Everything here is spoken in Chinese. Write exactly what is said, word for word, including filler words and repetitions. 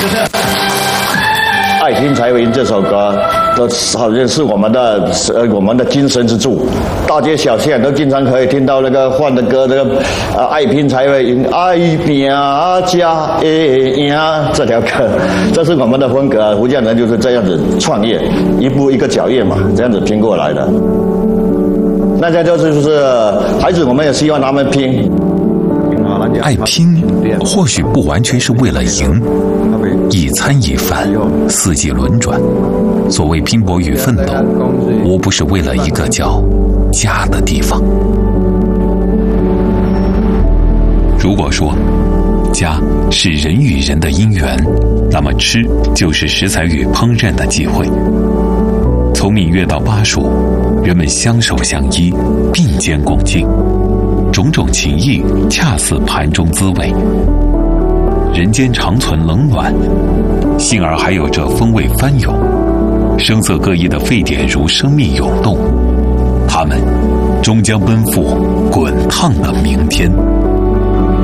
爱拼才会赢这首歌，都好像是我们的呃我们的精神支柱，大街小巷都经常可以听到那个换的歌，这个呃爱拼才会赢，爱拼才会赢这条歌，这是我们的风格。福建人就是这样子创业，一步一个脚印嘛，这样子拼过来的。那这就是就是孩子，我们也希望他们拼。 爱拼或许不完全是为了赢，一餐一饭，四季轮转。所谓拼搏与奋斗，无不是为了一个叫家的地方。如果说家是人与人的姻缘，那么吃就是食材与烹饪的忌讳。从闽粤到巴蜀，人们相守相依，并肩共进，种种情谊恰似盘中滋味。人间长存冷暖，幸而还有这风味翻涌，声色各异的沸点如生命涌动，它们终将奔赴滚烫的明天。